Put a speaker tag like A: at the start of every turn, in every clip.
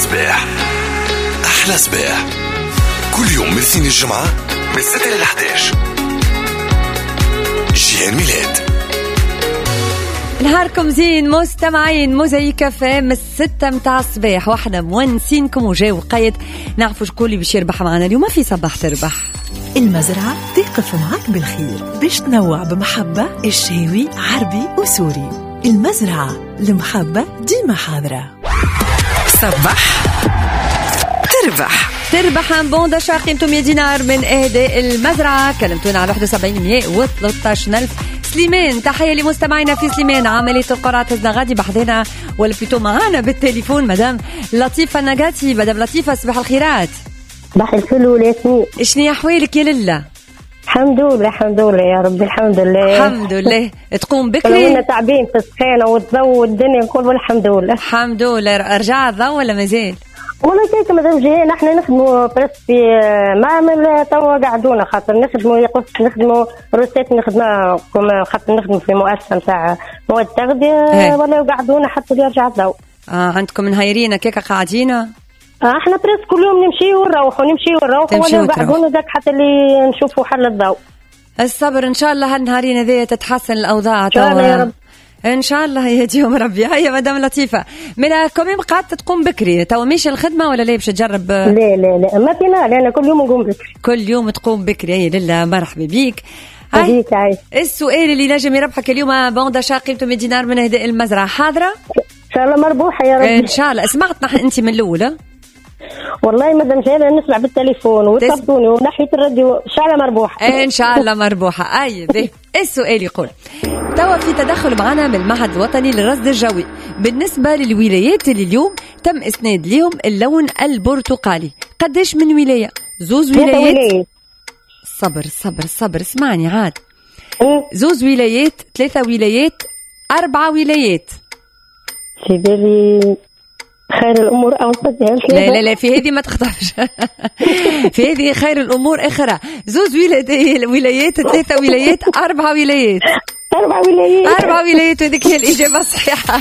A: صباح أحلى صباح كل يوم من الاثنين الجمعة من 6 ل 11. جيان ميلاد.
B: نهاركم زين مستمعين موزايك فام 6 متاع الصباح، واحنا مونسينكم وجاو قايد نعرفوا شكون اللي باش يربح معنا اليوم في صباح تربح.
C: المزرعة تقف معك بالخير باش تنوع بمحبة الشهوي عربي وسوري. المزرعة المحبة ديما حاضرة.
D: صباح
B: تربح ان بون داشا قيمته 100 دينار من اهداء المزرعة. كلمتونا على 71 سليمان. تحية لمستمعينا في سليمان. عملية القرعة تزنا غادي بحذنا ولا بيتو معانا بالتليفون مدام لطيفة النجاتي. مدام لطيفة صباح الخيرات.
E: صباح الفل ولاتني.
B: شنو أحوالك يا لله؟
E: الحمد لله يا ربي الحمد لله. تقوم بكري؟ كنا تعبين في السخانة والضوء والدنيا كل الحمد لله. رجع الضوء ولا مازال؟ والله كيف مادام جايين احنا نخدموا بس في معمل توا قعدونا خاطر نخدموا روسيت نخدمها خاطر نخدموا في مؤسسة نتاع مواد تغذية ولا قعدونا حتى يرجع الضوء.
B: عندكم منهيرين كيكا قاعدين؟
E: احنا بريس كل يوم نمشي ونروح ولا قعدونا ذاك حتى اللي نشوفوا حل الضوء.
B: الصبر ان شاء الله هالنهارين هذه تتحسن الاوضاع
E: توا يا رب
B: ان شاء الله يهديهم ربي. هيا مدام لطيفه ملا كوميم قعدت تقوم بكري تو ماشي الخدمه ولا لا باش تجرب؟
E: لا ما فينا انا كل يوم نقوم بكري.
B: كل يوم تقوم بكري. هيا لله مرحبا بيك.
E: بيك عايش.
B: السؤال اللي نجم يربحك اليوم بون داشا قيمته 100 دينار من اهداء المزرعه حاضره
E: ان شاء الله مربوحه يا ربي
B: ان شاء الله. سمعت انت من الاولى
E: والله مادام جاية نسمع بالتليفون وتصدوني وناحية الراديو ان شاء الله مربوحة
B: ان شاء الله مربوحة. اي به السؤال يقول توا في تدخل معنا من المعهد الوطني للرصد الجوي بالنسبة للولايات اللي اليوم تم اسناد لهم اللون البرتقالي. قديش من ولاية؟ زوز ولايات. صبر اسمعني عاد. زوز ولايات 3 ولايات 4 ولايات؟
E: في بالي خير الأمور أو
B: لا في هذه ما تخطفش. في هذه خير الأمور أخرى. زوز ولايات 3 ولايات 4 ولايات 4 ولايات وذيك هي الإجابة الصحيحة.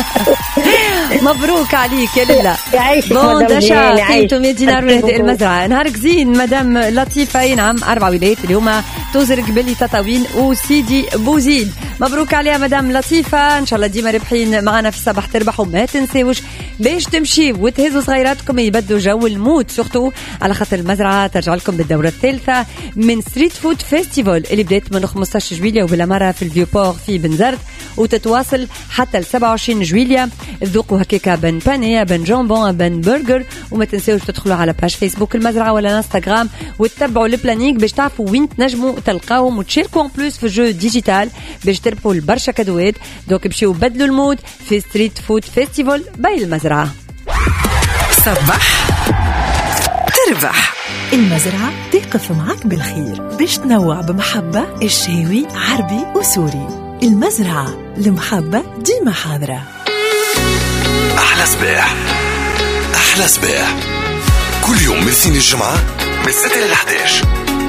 B: مبروك عليك يا لله. بون داشا قيمته 100 دينار من هذه المزرعة. نهارك زين مدام لطيفة. نعم 4 ولايات اللي هما توزرق بلي تطاوين وسيدي بوزيد. مبروك عليها مدام لطيفة. إن شاء الله ديما ربحين معنا في صباح تربح. وما تنسيوش باش تمشي وتهزوا صغيراتكم يبدوا جو الموت سورتو على خاطر المزرعة ترجع لكم بالدورة الثالثة من ستريت فود فيستيفال اللي بدأت من 15 جويلية وبالأمارة في الفيو بور في بنزرت وتتواصل حتى ل 27 جويلية. ذوقوا هكاكا بن بانيه بن جامبون بن برجر. وما تنسوش تدخلوا على باج فيسبوك المزرعة ولا انستغرام وتتبعوا البلانينج باش تعرفوا وين تنجموا تلقاوهم وتشاركوا بلوس في الجو ديجيتال باش تربحوا البرشا كادوات. دوك بشيو بدلوا المود في ستريت فود فيستيفال باي المزرعة.
D: صباح تربح.
C: المزرعة تقف معك بالخير باش تنوع بمحبة الشهوي عربي وسوري. المزرعة المحبة ديما حاضرة.
A: أحلى صباح كل يوم من الاثنين الجمعة من 6 ل 11.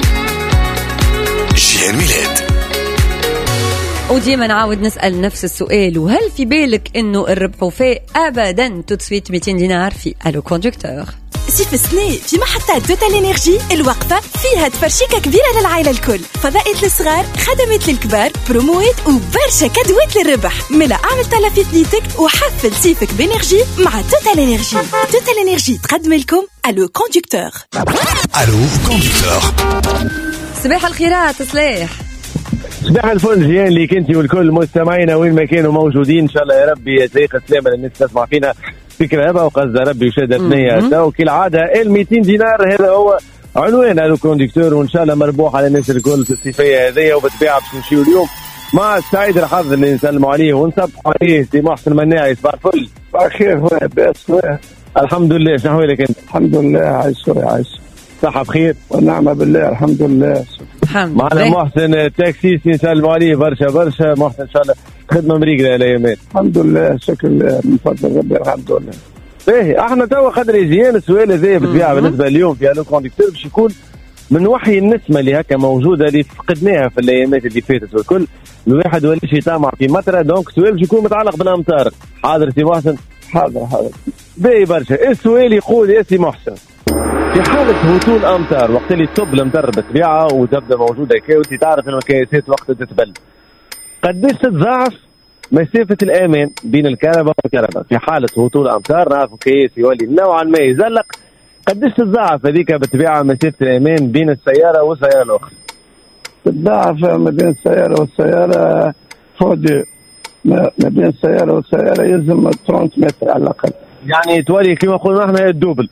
A: جيان ميلاد.
B: وديما نعاود نسأل نفس السؤال. وهل في بالك انه الربح فيه ابدا تتصويت 200 دينار في الو كوندكتور؟
C: صيف السنة في محطات توتال انرجي الوقفة فيها تفرشيكة كبيرة للعائلة الكل، فضائية للصغار، خدمات للكبار، بروموات وبرشا كادوات للربح. ملا اعمل طلب في ثنيتك وحفل صيفك بانرجي مع توتال انرجي. توتال انرجي تقدم لكم الو كوندكتور.
B: صباح الخيرات صلاح.
F: صباح الفل جيان ليك انت والكل مستمعينا وين ما كانوا موجودين. ان شاء الله يا ربي تلاقي سلامة للناس تسمع فينا فكرة هبة وقصد ربي وشهادة ثنية. وكالعادة 200 دينار هذا هو عنوان الو كوندكتور وان شاء الله مربوح على الناس الكل في الصيفية هذية. وبالطبيعة باش نمشيو اليوم مع سعيد الحظ اللي نسلموا عليه ونصبحوا عليه سي محسن مناعي. صباح الفل.
G: صباح الخير بس
F: الحمد لله. شنو احوالك انت؟
G: الحمد لله عايش
F: صحة بخير
G: والنعمة بالله الحمد لله.
F: معنا محسن التاكسي نسلموا عليه برشا محسن ان شاء الله خدمة مريقلة الايامات.
G: الحمد لله شكرا من فضل ربي الحمد لله.
F: باهي احنا توا قدر يجينا السؤال هذا بالطبيعة بالنسبة اليوم في الو كوندكتور باش يكون من وحي النسمة اللي هكا موجودة اللي فقدناها في الايامات اللي فاتت والكل. الواحد وليش يطمع في مطرة دونك السؤال باش يكون متعلق بالامطار. حاضر سي محسن؟
G: حاضر.
F: باهي برشا. السؤال يقول يا سي محسن، في حالة هطول أمطار وقت اللي تصب المطر بالطبيعة وتبدا موجودة كي وانت تعرف المكيسات وقت تتبل، قديش تتضاعف مسافة الأمان بين الكهرباء والكهرباء؟ في حالة هطول أمطار نعرف كيس يولي نوعا ما يزلق، قديش تتضاعف هذيك بالطبيعة مسافة الأمان بين السيارة والسيارة الأخرى؟
G: تتضاعف ما بين السيارة والسيارة فوق ما بين السيارة والسيارة يلزم 30 متر على الأقل.
F: يعني تولي كما قلنا احنا الدوبل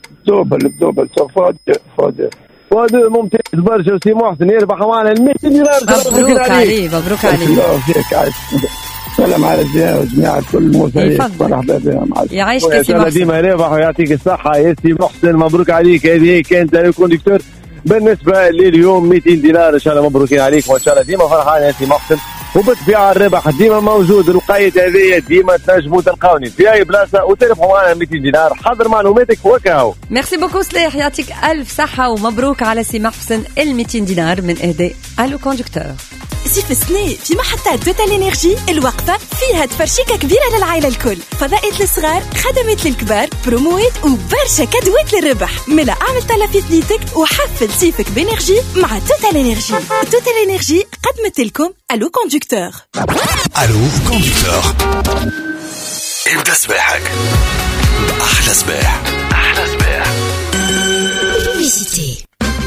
F: فؤاد ممتاز برشا. وسي محسن يربح معنا 200 دينار.
B: مبروك عليك. مبروك عليك.
G: الله فيك. عايش سلام على الجميع وجميع كل المشاهدين. مرحبا بهم.
B: يعيشك يا سي محسن.
F: ديما رابح ويعطيك الصحة يا سي محسن. مبروك عليك. هذه كانت الكوندكتور بالنسبة لليوم 200 دينار ان شاء الله. مبروكين عليك وان شاء الله ديما فرحان يا سي محسن. وبالطبيعة الربح ديما موجود. الوقاية هذه ديما تنجموا تلقاوني في أي بلاصة وتربحوا معنا 200 دينار. حضر معلوماتك وكاو.
B: ميرسي بوكو سلاح. يعطيك ألف صحة ومبروك على سي محسن 200 دينار من إهداء ألو كوندكتور.
C: سيف سني في محطات توتال انرجي الوقفة فيها تفرشيكة كبيرة للعائلة الكل، فضائية للصغار، خدمات للكبار، بروموات وبرشا كادوات للربح. ملا اعمل تلافيت نيتك وحفل سيفك بانرجي مع توتال انرجي. توتال انرجي قدمت لكم الو كوندكتور.
A: الو كوندكتور. ابدا صباحك بأحلى صباح. أحلى صباح.
C: بيبيسيتي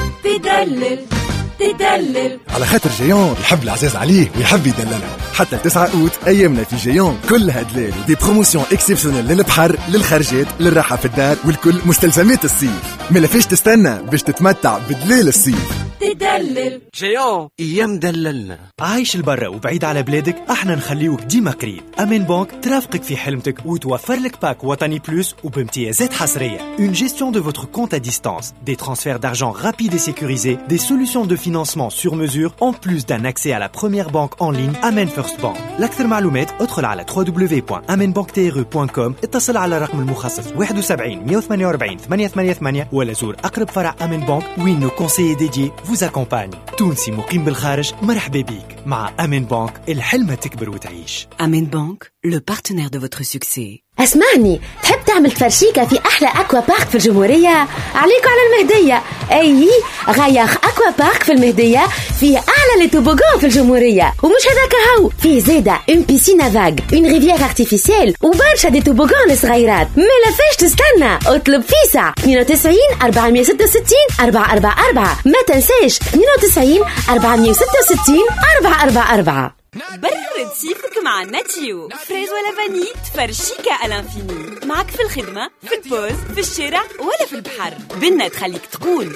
H: تدلل على خاطر جيون يحب العزاز عليه ويحب يدللها. حتى 9 أوت أيامنا في جيون كلها دلال ودي بروموسيون اكسبسيونيل للبحر للخرجات للراحة في الدار والكل مستلزمات الصيف. ملا فيش تستنى باش تتمتع بدلال الصيف.
I: تدلل جيون ايام دللنا.
J: عايش البرة وبعيد على بلادك احنا نخليوك ديما قريب. أمان بانك ترافقك في حلمتك وتوفر لك باك وطني بلوس وبامتيازات حصرية. Une gestion de votre compte à distance, des transferts d'argent rapides et sécurisés, des solutions de financement sur mesure en plus d'un accès à la première banque en ligne Amen First Bank. لأكثر معلومات ادخل على www.amenbanktre.com. اتصل على الرقم المخصص 71 148 888 ولا زور أقرب فرع أمان بانك وين nos conseillers dédiés vous accompagnent. تونسي مقيم بالخارج مرحبا بيك. مع أمان بانك الحلم تكبر وتعيش.
C: أمان بانك le partenaire de votre succès.
K: اسمعني، تحب تعمل تفرشيكة في أحلى أكوا بارك في الجمهورية؟ عليكم على المهدية. أي غياخ أكوا بارك في المهدية فيه أعلى لتوبوغان في الجمهورية. ومش هذاك هو، فيه زيادة اون بيسين فاغ، اون ريفيير ارتيفيسيال وبرشا دي توبوغان صغيرات. ملا فاش تستنى؟ اطلب فيسع 92 466 444. ما تنساش 92 466 444.
C: برد سيفك مع ناتيو. فريز ولا فاني تفرشيكا الانفيني. معك في الخدمة، في البوز، في الشارع ولا في البحر. بنا تخليك تقول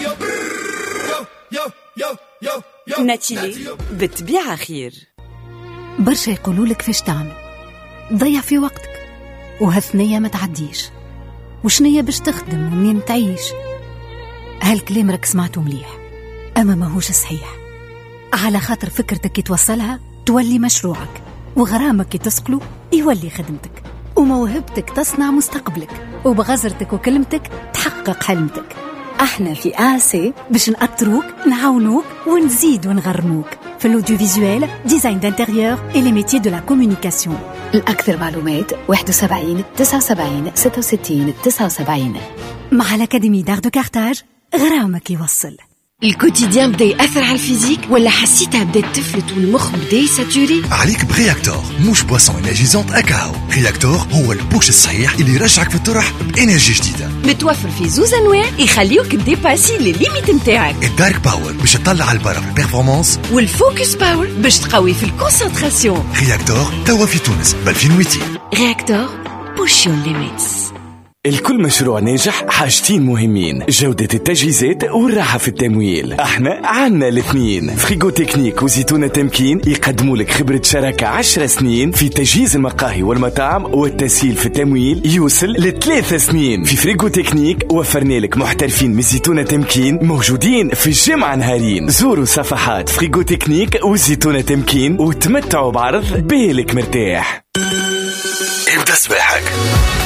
C: ناتيلي بالطبيعة خير.
L: برشا يقولولك فاش تعمل، ضيع في وقتك وهالثنية ما تعديش، وشنية باش تخدم ومنين تعيش. هالكلام راك سمعته مليح، أما ماهوش صحيح. على خاطر فكرتك كي توصلها تولي مشروعك، وغرامك كي تسقلو يولي خدمتك، وموهبتك تصنع مستقبلك، وبغزرتك وكلمتك تحقق حلمتك. احنا في آسي باش نأطروك نعاونوك ونزيد ونغرموك في الاوديو فيزوال، ديزاين دانتيريور et les métiers de la communication. الأكثر معلومات 71 79 66 79. مع الأكاديمي دار دو كارتاج غرامك يوصل.
M: الكوتيديان بدا يأثر على الفيزيك ولا حسيتها بدات تفلت والمخ بدا يساتوري؟
A: عليك برياكتور، مش بواسون انرجيزونت اكاو. رياكتور هو البوش الصحيح اللي يرجعك في الطرح بانرجي جديده.
M: متوفر في زوز انواع يخليوك تديباسي لي ليميت نتاعك.
A: الدارك باور باش تطلع على البرا في البيرفورمانس،
M: والفوكس باور باش تقوي في الكونسنتراسيون.
A: رياكتور توا في تونس ب 2800.
M: رياكتور بوش يور ليميتس.
N: الكل مشروع ناجح حاجتين مهمين: جودة التجهيزات والراحة في التمويل. احنا عنا الاثنين. فريغو تكنيك وزيتونة تمكين يقدموا لك خبرة شراكة 10 سنين في تجهيز المقاهي والمطاعم، والتسهيل في التمويل يوصل ل3 سنين. في فريغو تكنيك وفرنا لك محترفين من زيتونة تمكين موجودين في الجمعة نهارين. زوروا صفحات فريغو تكنيك وزيتونة تمكين وتمتعوا بعرض بالك مرتاح.
A: ابدأ صباحك